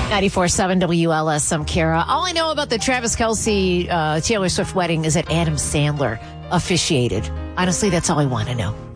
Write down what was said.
94.7 WLS, I'm Kara. All I know about the Travis Kelce, Taylor Swift wedding is that Adam Sandler officiated. Honestly, that's all I want to know.